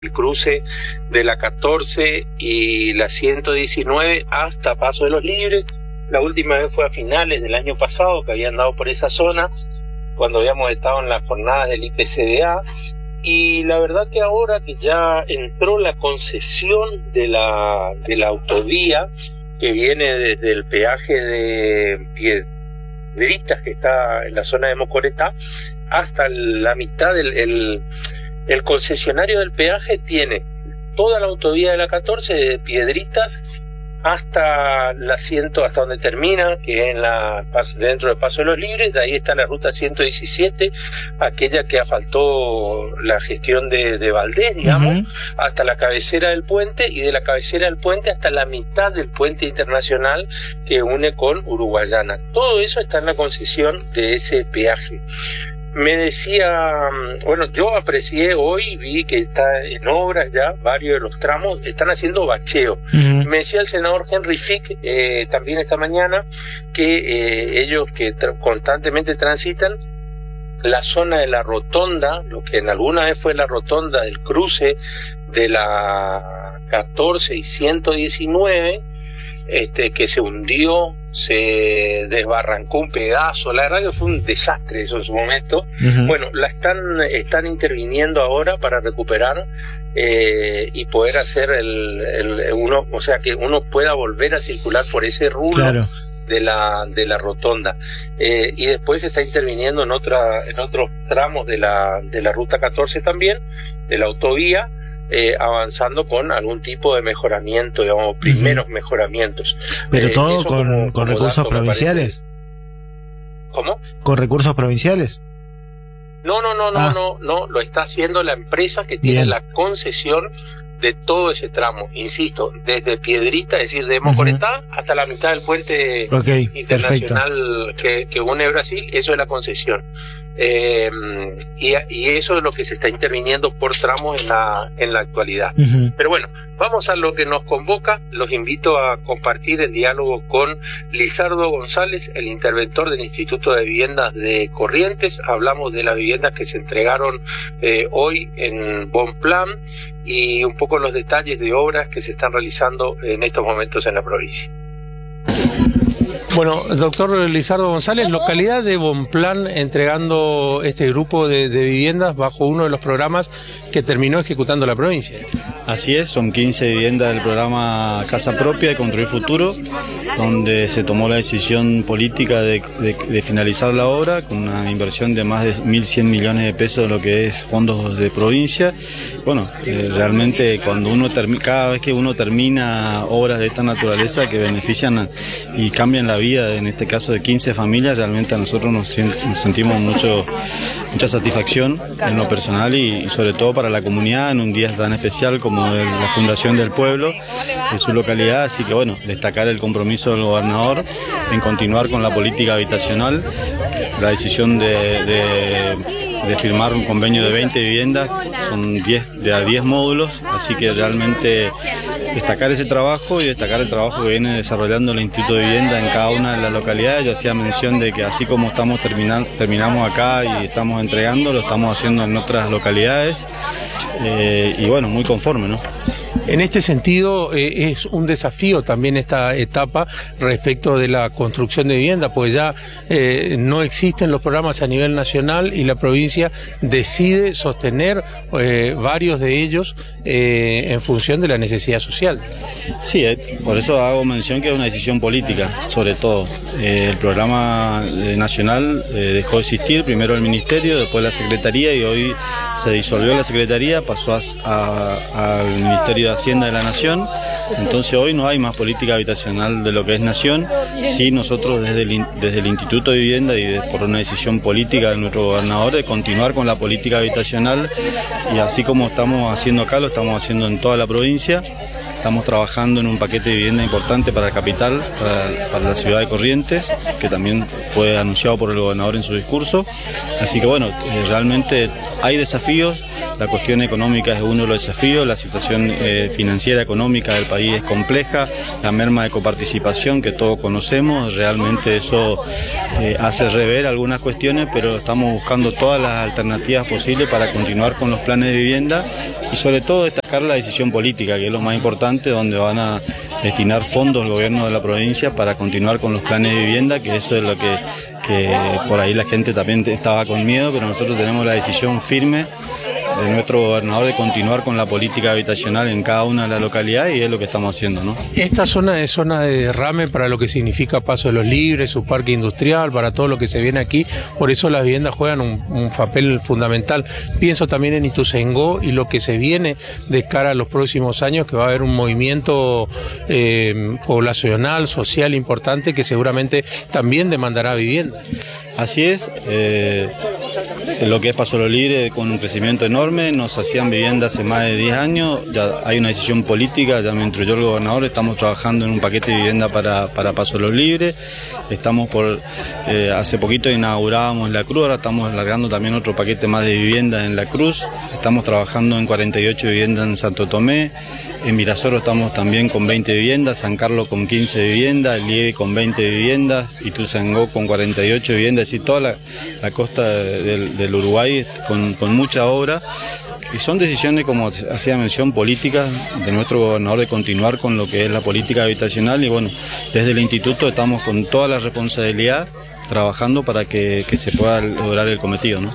el cruce de la 14 y la 119 hasta Paso de los Libres. La última vez fue a finales del año pasado, que habían dado por esa zona, cuando habíamos estado en las jornadas del IPCDA. Y la verdad que ahora que ya entró la concesión de la autovía, que viene desde el peaje de Piedritas, que está en la zona de Mocoretá, hasta la mitad el concesionario del peaje tiene toda la autovía de la 14, de Piedritas hasta la 100, hasta donde termina, que es dentro del Paso de los Libres. De ahí está la ruta 117, aquella que asfaltó la gestión de Valdés, digamos, hasta la cabecera del puente, y de la cabecera del puente hasta la mitad del puente internacional que une con Uruguayana. Todo eso está en la concesión de ese peaje. Me decía, bueno, yo aprecié hoy, vi que está en obras ya, varios de los tramos están haciendo bacheo. Me decía el senador Henry Fick, también esta mañana, que ellos que constantemente transitan la zona de la rotonda, lo que en alguna vez fue la rotonda del cruce de la 14 y 119, que se hundió, se desbarrancó un pedazo. La verdad que fue un desastre eso en su momento. Bueno, la están interviniendo ahora para recuperar y poder hacer o sea, que uno pueda volver a circular por ese rulo. Claro. de la rotonda, y después se está interviniendo en otros tramos de la ruta 14 también, de la autovía, avanzando con algún tipo de mejoramiento, digamos, primeros mejoramientos. Pero todo con recursos provinciales. ¿Cómo? ¿Con recursos provinciales? No, lo está haciendo la empresa que tiene la concesión de todo ese tramo, insisto, desde Piedrita, es decir, de Mocoretá hasta la mitad del puente internacional que une Brasil. Eso es la concesión. Y eso es lo que se está interviniendo por tramos en la actualidad. Pero bueno, vamos a lo que nos convoca. Los invito a compartir el diálogo con Lizardo González, el interventor del Instituto de Viviendas de Corrientes. Hablamos de las viviendas que se entregaron hoy en Bonplan y un poco los detalles de obras que se están realizando en estos momentos en la provincia. Bueno, doctor Lizardo González, localidad de Bonplan, entregando este grupo de viviendas bajo uno de los programas que terminó ejecutando la provincia. Así es, son 15 viviendas del programa Casa Propia y Construir Futuro, donde se tomó la decisión política de finalizar la obra con una inversión de más de 1.100 millones de pesos de lo que es fondos de provincia. Bueno, realmente cada vez que uno termina obras de esta naturaleza que benefician y cambian la vida, en este caso de 15 familias, realmente a nosotros nos sentimos mucha satisfacción en lo personal y sobre todo para la comunidad en un día tan especial como la Fundación del Pueblo de su localidad. Así que bueno, destacar el compromiso del gobernador en continuar con la política habitacional, la decisión de firmar un convenio de 20 viviendas, son 10 módulos, así que realmente destacar ese trabajo y destacar el trabajo que viene desarrollando el Instituto de Vivienda en cada una de las localidades. Yo hacía mención de que así como terminamos acá y estamos entregando, lo estamos haciendo en otras localidades, y bueno, muy conforme, ¿no? En este sentido, es un desafío también esta etapa respecto de la construcción de vivienda, pues ya no existen los programas a nivel nacional y la provincia decide sostener varios de ellos en función de la necesidad social. Sí, por eso hago mención que es una decisión política, sobre todo. El programa nacional dejó de existir, primero el Ministerio, después la Secretaría, y hoy se disolvió la Secretaría, pasó al Ministerio de Hacienda de la Nación. Entonces hoy no hay más política habitacional de lo que es Nación. Sí, nosotros desde el Instituto de Vivienda y por una decisión política de nuestro gobernador de continuar con la política habitacional, y así como estamos haciendo acá, lo estamos haciendo en toda la provincia. Estamos trabajando en un paquete de vivienda importante para la capital, para la ciudad de Corrientes, que también fue anunciado por el gobernador en su discurso. Así que bueno, realmente hay desafíos, la cuestión económica es uno de los desafíos, la situación financiera económica del país es compleja, la merma de coparticipación que todos conocemos, realmente eso hace rever algunas cuestiones, pero estamos buscando todas las alternativas posibles para continuar con los planes de vivienda y sobre todo destacar la decisión política, que es lo más importante, donde van a destinar fondos el gobierno de la provincia para continuar con los planes de vivienda, que eso es lo que por ahí la gente también estaba con miedo, pero nosotros tenemos la decisión firme de nuestro gobernador de continuar con la política habitacional en cada una de las localidades y es lo que estamos haciendo, ¿no? Esta zona es zona de derrame para lo que significa Paso de los Libres, su parque industrial, para todo lo que se viene aquí, por eso las viviendas juegan un papel fundamental. Pienso también en Ituzaingó y lo que se viene de cara a los próximos años, que va a haber un movimiento poblacional, social importante que seguramente también demandará vivienda. Así es, lo que es Paso de los Libres con un crecimiento enorme, nos hacían vivienda hace más de 10 años, ya hay una decisión política, ya me instruyó el gobernador, estamos trabajando en un paquete de vivienda para Paso de los Libres, estamos hace poquito inaugurábamos en La Cruz, ahora estamos alargando también otro paquete más de vivienda en La Cruz, estamos trabajando en 48 viviendas en Santo Tomé, en Virasoro estamos también con 20 viviendas, San Carlos con 15 viviendas, Lieve con 20 viviendas, Ituzaingó con 48 viviendas, es decir, toda la costa del Uruguay con mucha obra, y son decisiones, como hacía mención, políticas de nuestro gobernador de continuar con lo que es la política habitacional y bueno, desde el instituto estamos con toda la responsabilidad trabajando para que se pueda lograr el cometido, ¿no?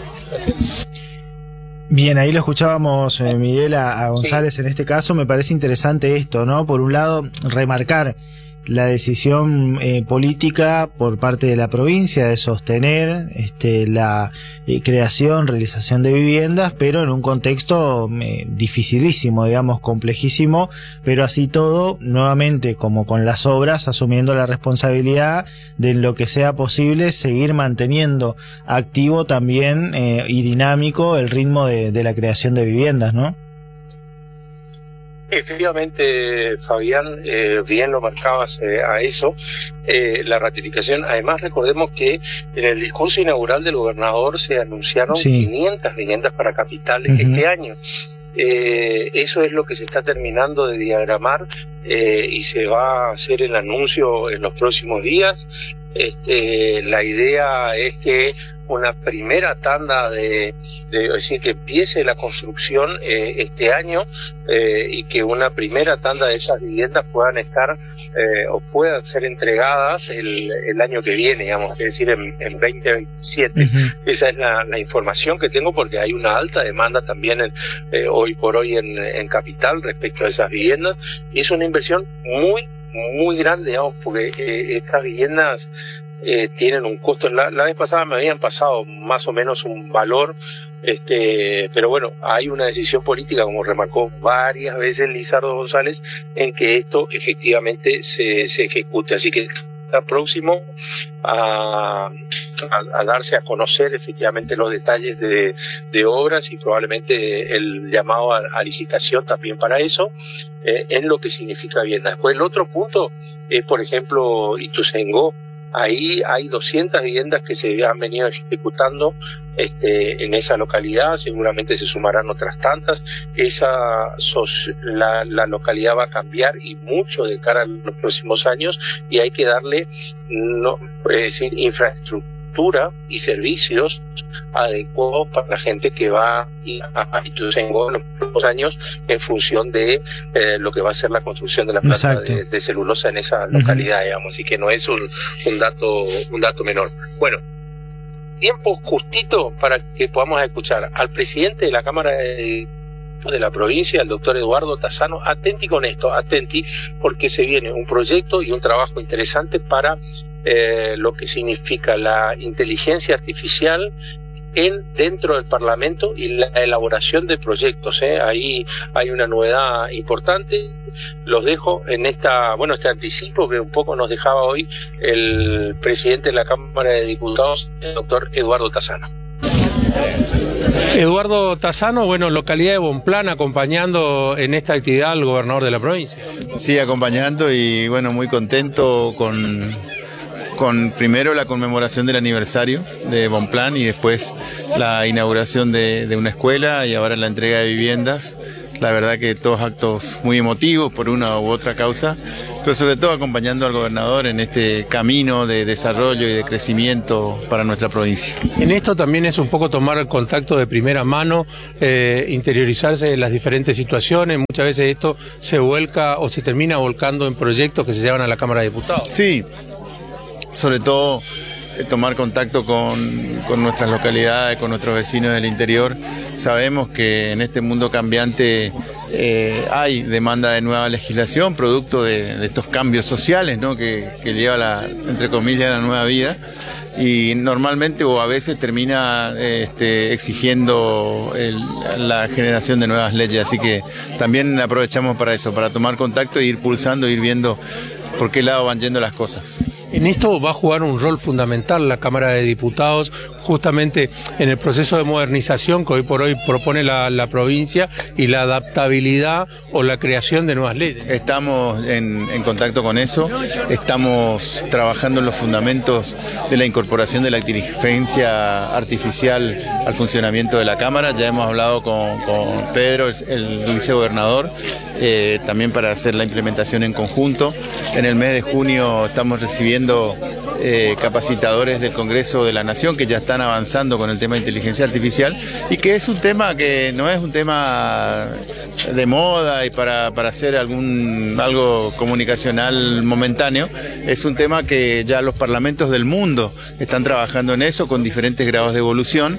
Bien, ahí lo escuchábamos, Miguel, a González. Sí. En este caso me parece interesante esto, ¿no? Por un lado, remarcar la decisión política por parte de la provincia de sostener la creación, realización de viviendas, pero en un contexto dificilísimo, digamos, complejísimo, pero así todo, nuevamente, como con las obras, asumiendo la responsabilidad de en lo que sea posible seguir manteniendo activo también y dinámico el ritmo de la creación de viviendas, ¿no? Efectivamente, Fabián, bien lo marcabas a eso, la ratificación. Además, recordemos que en el discurso inaugural del gobernador se anunciaron 500 viviendas para capitales este año. Eso es lo que se está terminando de diagramar y se va a hacer el anuncio en los próximos días. La idea es que una primera tanda es decir, que empiece la construcción este año y que una primera tanda de esas viviendas puedan estar o puedan ser entregadas el año que viene, digamos, es decir, en 2027. Esa es la información que tengo, porque hay una alta demanda también hoy por hoy en Capital respecto a esas viviendas, y es una inversión muy grande, digamos, porque estas viviendas tienen un costo. La vez pasada me habían pasado más o menos un valor, pero bueno, hay una decisión política, como remarcó varias veces Lizardo González, en que esto efectivamente se ejecute, así que está próximo a darse a conocer efectivamente los detalles de obras y probablemente el llamado a licitación también para eso, en lo que significa vivienda. Después el otro punto es, por ejemplo, Ituzaingó. Ahí hay 200 viviendas que se han venido ejecutando en esa localidad, seguramente se sumarán otras tantas. La localidad va a cambiar y mucho de cara a los próximos años, y hay que darle infraestructura y servicios adecuados para la gente que va a Ituzaingó en los próximos años en función de lo que va a ser la construcción de la planta de celulosa en esa localidad, digamos, así que no es un dato menor. Bueno, tiempo justito para que podamos escuchar al presidente de la Cámara de la provincia, el doctor Eduardo Tassano. Atenti con esto, porque se viene un proyecto y un trabajo interesante para lo que significa la inteligencia artificial dentro del Parlamento y la elaboración de proyectos. Ahí hay una novedad importante. Los dejo en este anticipo que un poco nos dejaba hoy el presidente de la Cámara de Diputados, el doctor Eduardo Tassano. Eduardo Tassano, localidad de Bonplan, acompañando en esta actividad al gobernador de la provincia. Sí, acompañando y muy contento con con primero la conmemoración del aniversario de Bonplan y después la inauguración de una escuela y ahora la entrega de viviendas. La verdad que todos actos muy emotivos por una u otra causa, pero sobre todo acompañando al gobernador en este camino de desarrollo y de crecimiento para nuestra provincia. En esto también es un poco tomar el contacto de primera mano, interiorizarse en las diferentes situaciones. Muchas veces esto se vuelca o se termina volcando en proyectos que se llevan a la Cámara de Diputados. Sí, sobre todo tomar contacto con nuestras localidades, con nuestros vecinos del interior. Sabemos que en este mundo cambiante hay demanda de nueva legislación, producto de estos cambios sociales, ¿no? que lleva entre comillas, la nueva vida. Y normalmente o a veces termina exigiendo la generación de nuevas leyes. Así que también aprovechamos para eso, para tomar contacto e ir pulsando, ir viendo por qué lado van yendo las cosas. En esto va a jugar un rol fundamental la Cámara de Diputados, justamente en el proceso de modernización que hoy por hoy propone la provincia y la adaptabilidad o la creación de nuevas leyes. Estamos en contacto con eso, estamos trabajando en los fundamentos de la incorporación de la inteligencia artificial al funcionamiento de la Cámara. Ya hemos hablado con Pedro, el vicegobernador, también para hacer la implementación en conjunto. En el mes de junio estamos recibiendo capacitadores del Congreso de la Nación que ya están avanzando con el tema de inteligencia artificial y que es un tema que no es un tema de moda y para hacer algo comunicacional momentáneo, es un tema que ya los parlamentos del mundo están trabajando en eso con diferentes grados de evolución.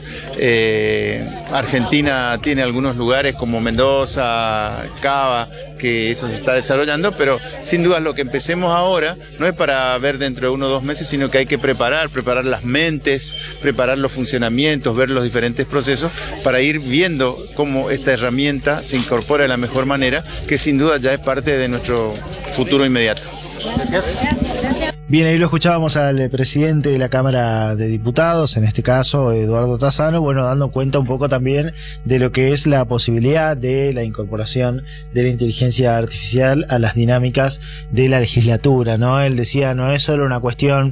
Argentina tiene algunos lugares como Mendoza, Cava, que eso se está desarrollando, pero sin duda lo que empecemos ahora no es para ver dentro de 1 o 2 meses, sino que hay que preparar las mentes, preparar los funcionamientos, ver los diferentes procesos para ir viendo cómo esta herramienta se incorpora de la mejor manera, que sin duda ya es parte de nuestro futuro inmediato. Gracias. Bien, ahí lo escuchábamos al presidente de la Cámara de Diputados, en este caso Eduardo Tassano, bueno, dando cuenta un poco también de lo que es la posibilidad de la incorporación de la inteligencia artificial a las dinámicas de la legislatura, ¿no? Él decía, no es solo una cuestión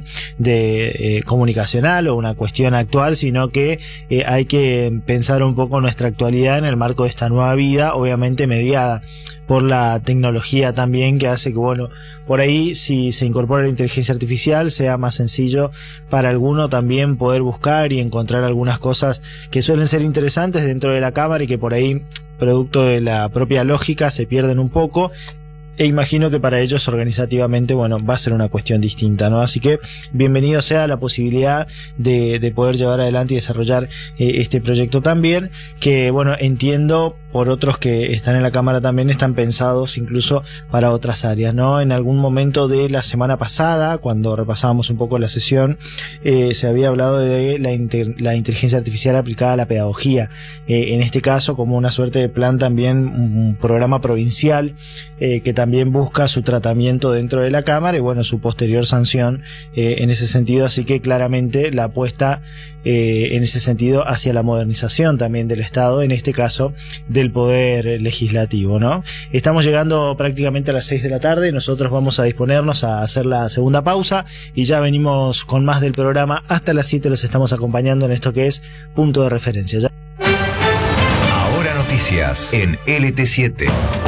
de comunicacional o una cuestión actual, sino que hay que pensar un poco nuestra actualidad en el marco de esta nueva vida, obviamente mediada por la tecnología también, que hace que, bueno, por ahí si se incorpora la inteligencia artificial sea más sencillo para alguno también poder buscar y encontrar algunas cosas que suelen ser interesantes dentro de la Cámara y que por ahí, producto de la propia lógica, se pierden un poco. E imagino que para ellos organizativamente, bueno, va a ser una cuestión distinta, ¿no? Así que bienvenido sea la posibilidad de poder llevar adelante y desarrollar este proyecto también, que, bueno, entiendo por otros que están en la Cámara también están pensados incluso para otras áreas, ¿no? En algún momento de la semana pasada, cuando repasábamos un poco la sesión, se había hablado de la inteligencia artificial aplicada a la pedagogía, en este caso como una suerte de plan también, un programa provincial que también busca su tratamiento dentro de la Cámara y, bueno, su posterior sanción en ese sentido, así que claramente la apuesta en ese sentido hacia la modernización también del Estado, en este caso del Poder Legislativo, ¿no? Estamos llegando prácticamente a las 6 de la tarde, nosotros vamos a disponernos a hacer la segunda pausa y ya venimos con más del programa. Hasta las 7 los estamos acompañando en esto que es Punto de Referencia. Ahora noticias en LT7.